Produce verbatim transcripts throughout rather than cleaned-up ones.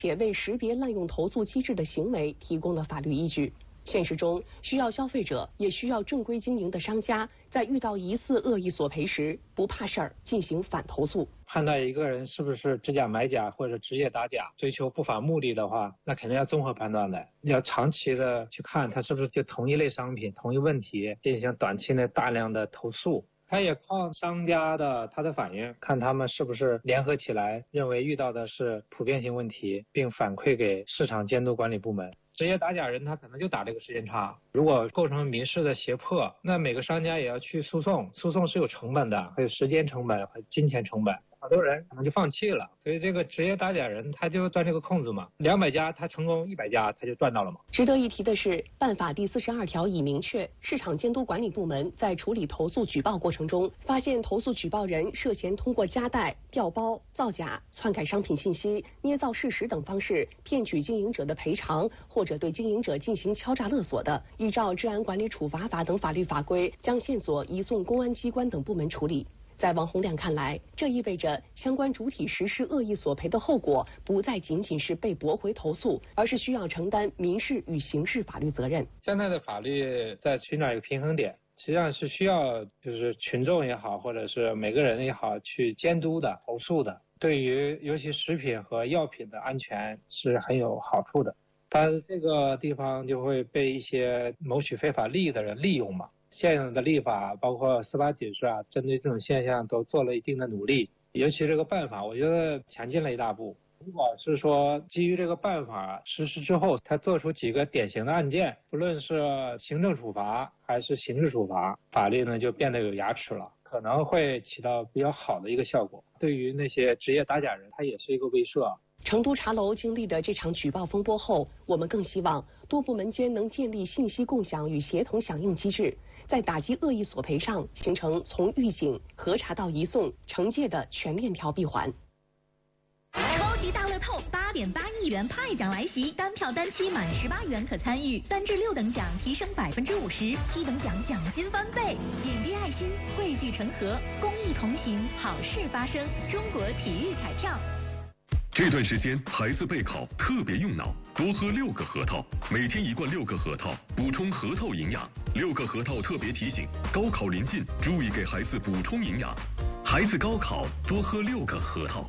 且为识别滥用投诉机制的行为提供了法律依据。现实中，需要消费者也需要正规经营的商家，在遇到疑似恶意索赔时，不怕事儿进行反投诉。 判断一个人是不是知假买假或者职业打假，追求不法目的的话，那肯定要综合判断的，要长期的去看他是不是就同一类商品、同一问题进行短期内大量的投诉。他也靠商家的他的反应，看他们是不是联合起来认为遇到的是普遍性问题，并反馈给市场监督管理部门。职业打假人他可能就打这个时间差，如果构成民事的胁迫，那每个商家也要去诉讼，诉讼是有成本的，还有时间成本和金钱成本。好多人可能就放弃了，所以这个职业打假人他就赚这个空子嘛，两百家他成功一百家他就赚到了嘛。 值得一提的是，办法第四十二条已明确，市场监督管理部门在处理投诉举报过程中，发现投诉举报人涉嫌通过夹带、调包、造假、篡改商品信息、捏造事实等方式骗取经营者的赔偿，或者对经营者进行敲诈勒索的，依照治安管理处罚法等法律法规，将线索移送公安机关等部门处理。在王洪亮看来，这意味着相关主体实施恶意索赔的后果不再仅仅是被驳回投诉，而是需要承担民事与刑事法律责任。 现在的法律在寻找一个平衡点，实际上是需要就是群众也好，或者是每个人也好去监督的、投诉的，对于尤其食品和药品的安全是很有好处的。但这个地方就会被一些谋取非法利益的人利用嘛。现有的立法包括司法解释啊，针对这种现象都做了一定的努力，尤其这个办法我觉得前进了一大步。如果是说基于这个办法实施之后，他做出几个典型的案件，不论是行政处罚还是刑事处罚，法律呢就变得有牙齿了，可能会起到比较好的一个效果。对于那些职业打假人，他也是一个威慑。 成都茶楼经历的这场举报风波后，我们更希望多部门间能建立信息共享与协同响应机制，在打击恶意索赔上形成从预警、核查到移送、惩戒的全链条闭环。 超级大乐透八点八亿元派奖来袭，单票单期满十八元可参与，三至六等奖提升百分之五十，七等奖奖金翻倍。点滴爱心，汇聚成河，公益同行，好事发生。中国体育彩票。 这段时间孩子备考特别用脑，多喝六个核桃，每天一罐六个核桃，补充核桃营养。六个核桃特别提醒，高考临近，注意给孩子补充营养。孩子高考多喝六个核桃。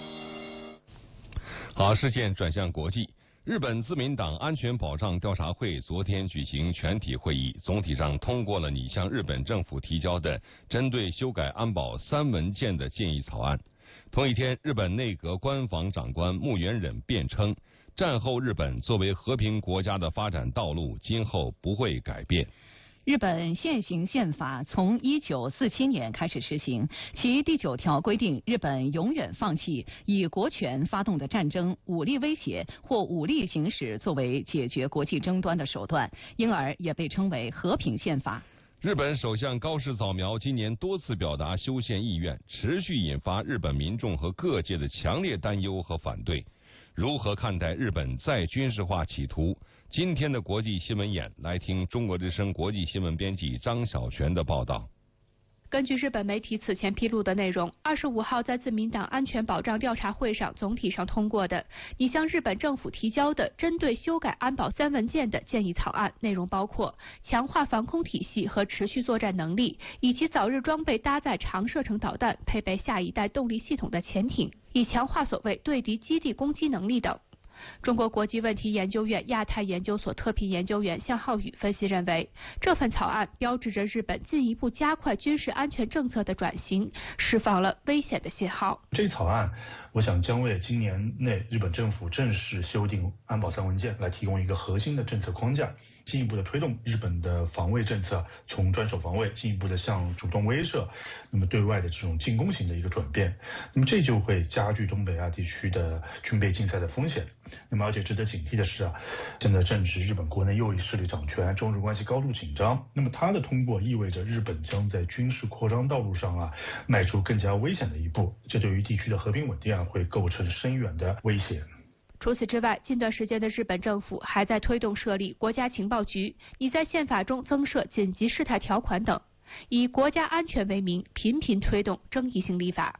好，视线转向国际。日本自民党安全保障调查会昨天举行全体会议，总体上通过了拟向日本政府提交的针对修改安保三文件的建议草案。同一天，日本内阁官房长官木原忍辩称，战后日本作为和平国家的发展道路今后不会改变。 日本现行宪法从一九四七年开始实行，其第九条规定，日本永远放弃以国权发动的战争、武力威胁或武力行使作为解决国际争端的手段，因而也被称为和平宪法。 日本首相高市早苗今年多次表达修宪意愿，持续引发日本民众和各界的强烈担忧和反对。如何看待日本再军事化企图？今天的国际新闻眼，来听中国之声国际新闻编辑张小泉的报道。 根据日本媒体此前披露的内容，二十五号在自民党安全保障调查会上总体上通过的拟向日本政府提交的针对修改安保三文件的建议草案，内容包括强化防空体系和持续作战能力，以及早日装备搭载长射程导弹、配备下一代动力系统的潜艇，以强化所谓对敌基地攻击能力等。中国国际问题研究院亚太研究所特聘研究员向浩宇分析认为，这份草案标志着日本进一步加快军事安全政策的转型，释放了危险的信号。 这一草案，我想将为今年内日本政府正式修订安保三文件来提供一个核心的政策框架，进一步的推动日本的防卫政策从专守防卫进一步的向主动威慑，那么对外的这种进攻型的一个转变，那么这就会加剧东北亚地区的军备竞赛的风险。那么而且值得警惕的是啊，现在正值日本国内右翼势力掌权，中日关系高度紧张，那么它的通过意味着日本将在军事扩张道路上啊迈出更加危险的一步，这对于地区的和平稳定啊会构成深远的威胁。 除此之外，近段时间的日本政府还在推动设立国家情报局，拟在宪法中增设紧急事态条款等，以国家安全为名，频频推动争议性立法。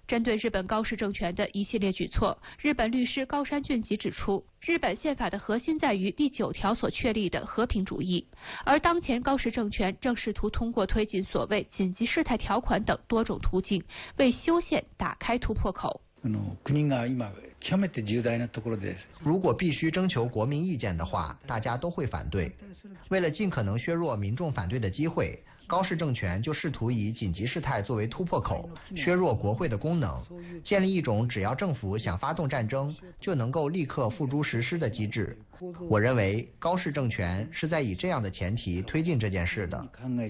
针对日本高市政权的一系列举措，日本律师高山俊吉指出，日本宪法的核心在于第九条所确立的和平主义，而当前高市政权正试图通过推进所谓紧急事态条款等多种途径，为修宪打开突破口。 如果必须征求国民意见的话，大家都会反对。为了尽可能削弱民众反对的机会，高市政权就试图以紧急事态作为突破口，削弱国会的功能，建立一种只要政府想发动战争，就能够立刻付诸实施的机制。我认为高市政权是在以这样的前提推进这件事的。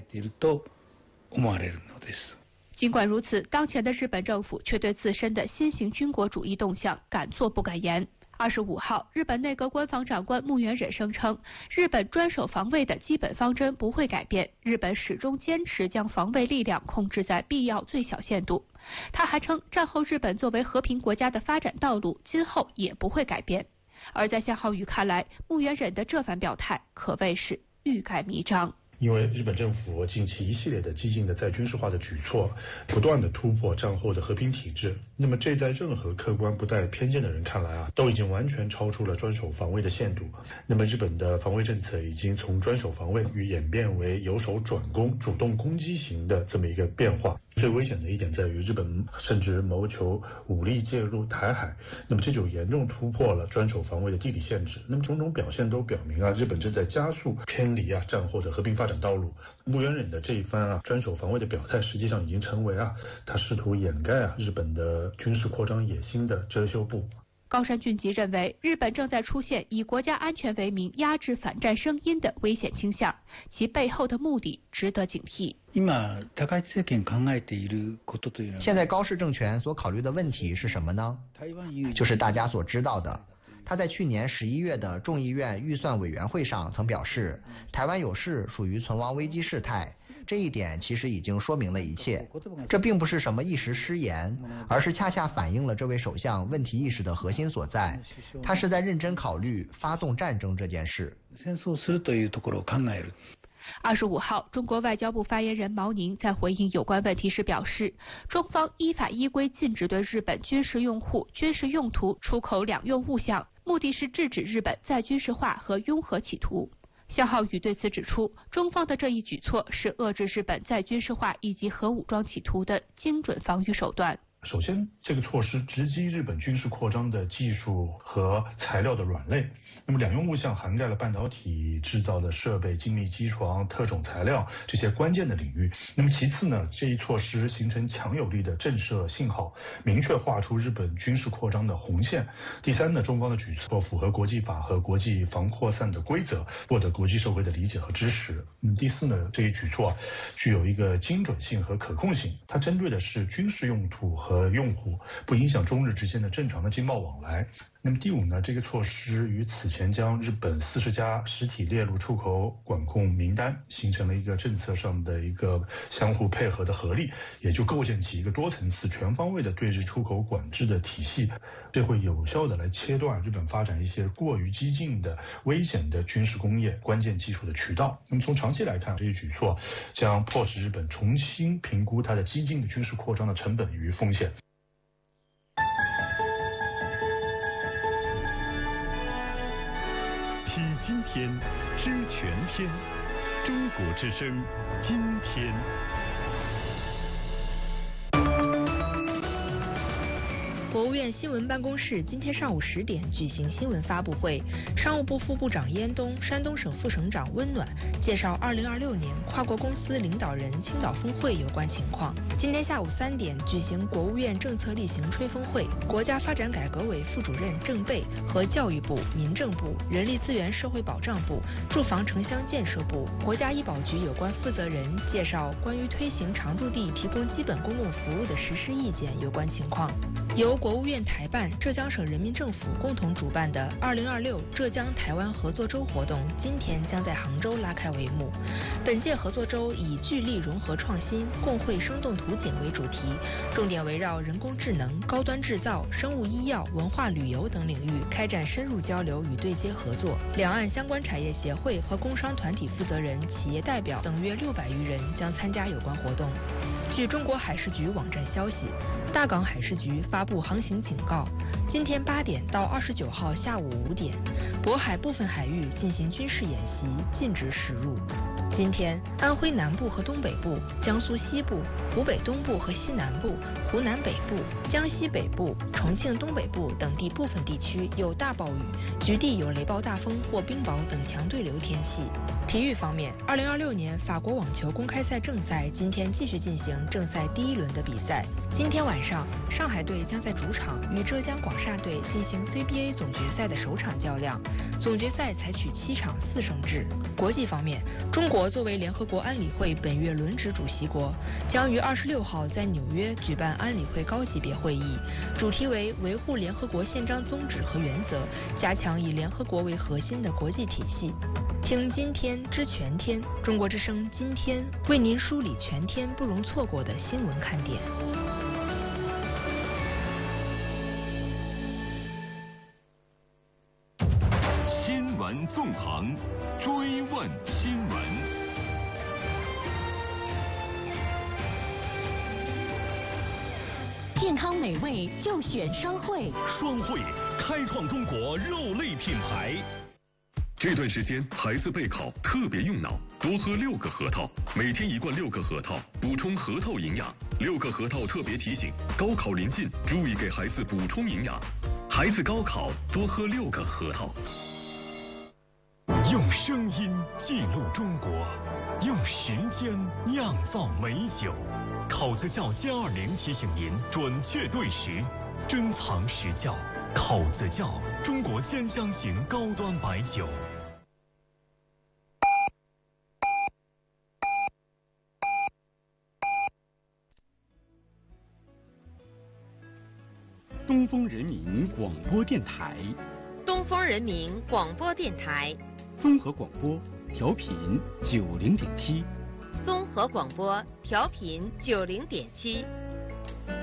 尽管如此，当前的日本政府却对自身的新型军国主义动向敢作不敢言。二十五号，日本内阁官房长官木原忍声称，日本专守防卫的基本方针不会改变，日本始终坚持将防卫力量控制在必要最小限度。他还称，战后日本作为和平国家的发展道路，今后也不会改变。而在夏浩宇看来，木原忍的这番表态可谓是欲盖弥彰。 因为日本政府近期一系列的激进的再军事化的举措，不断的突破战后的和平体制，那么这在任何客观不带偏见的人看来啊，都已经完全超出了专守防卫的限度。那么日本的防卫政策已经从专守防卫与演变为由守转攻、主动攻击型的这么一个变化。最危险的一点在于，日本甚至谋求武力介入台海，那么这就严重突破了专守防卫的地理限制。那么种种表现都表明啊，日本正在加速偏离啊战后的和平发展道路。木原忍的这一番啊专守防卫的表态，实际上已经成为啊他试图掩盖啊日本的军事扩张野心的遮羞布。 高山俊吉认为，日本正在出现以国家安全为名压制反战声音的危险倾向，其背后的目的值得警惕。 现在高市政权所考虑的问题是什么呢？就是大家所知道的。他在去年十一月的众议院预算委员会上曾表示，台湾有事属于存亡危机事态，这一点其实已经说明了一切。这并不是什么一时失言，而是恰恰反映了这位首相问题意识的核心所在。他是在认真考虑发动战争这件事。 二十五号，中国外交部发言人毛宁在回应有关问题时表示，中方依法依规禁止对日本军事用户、军事用途出口两用物项，目的是制止日本再军事化和拥核企图。夏浩宇对此指出，中方的这一举措是遏制日本再军事化以及核武装企图的精准防御手段。 首先，这个措施直击日本军事扩张的技术和材料的软肋。那么两用物项涵盖了半导体制造的设备、精密机床、特种材料这些关键的领域。那么其次呢，这一措施形成强有力的震慑信号，明确画出日本军事扩张的红线。第三呢，中方的举措符合国际法和国际防扩散的规则，获得国际社会的理解和支持。嗯，第四呢，这一举措具有一个精准性和可控性，它针对的是军事用途和用户，不影响中日之间的正常的经贸往来。那么第五呢，这个措施与此前将日本四十家实体列入出口管控名单，形成了一个政策上的一个相互配合的合力，也就构建起一个多层次、全方位的对日出口管制的体系。这会有效的来切断日本发展一些过于激进的、危险的军事工业关键技术的渠道。那么从长期来看，这一举措将迫使日本重新评估它的激进的军事扩张的成本与风险。 听今天，知全天，中国之声，今天。 国务院新闻办公室今天上午十点举行新闻发布会，商务部副部长燕东、山东省副省长温暖介绍二零二六年跨国公司领导人青岛峰会有关情况。今天下午三点举行国务院政策例行吹风会，国家发展改革委副主任郑贝和教育部、民政部、人力资源社会保障部、住房城乡建设部、国家医保局有关负责人介绍关于推行常住地提供基本公共服务的实施意见有关情况。由国务院台办、浙江省人民政府共同主办的二零二六浙江台湾合作周活动今天将在杭州拉开帷幕。本届合作周以聚力融合创新、共绘生动图景为主题，重点围绕人工智能、高端制造、生物医药、文化旅游等领域开展深入交流与对接合作。两岸相关产业协会和工商团体负责人、企业代表等约六百余人将参加有关活动。 据中国海事局网站消息，大港海事局发布航行警告，今天八点到二十九号下午五点，渤海部分海域进行军事演习，禁止驶入。今天，安徽南部和东北部、江苏西部、湖北东部和西南部、湖南北部、江西北部、重庆东北部等地部分地区有大暴雨，局地有雷暴大风或冰雹等强对流天气。体育方面，二零二六年法国网球公开赛正赛今天继续进行正赛第一轮的比赛。今天晚上，上海队将在主场与浙江广厦队进行 C B A 总决赛的首场较量。总决赛采取七场四胜制。国际方面，中国作为联合国安理会本月轮值主席国，将于二十六号在纽约举办安理会高级别会议，主题为维护联合国宪章宗旨和原则，加强以联合国为核心的国际体系。听今天知全天，中国之声今天为您梳理全天不容错过的新闻看点。 新闻纵横，追问新闻。 健康美味就选双汇， 双汇开创中国肉类品牌。这段时间孩子备考特别用脑，多喝六个核桃，每天一罐六个核桃，补充核桃营养。六个核桃特别提醒：高考临近，注意给孩子补充营养。孩子高考多喝六个核桃。用声音记录中国，用时间酿造美酒。考子窖歼二零提醒您准确对时，珍藏实窖。口子窖，中国鲜香型高端白酒。 东风人民广播电台， 东风人民广播电台， 综合广播，调频九零点七， 综合广播，调频九零点七。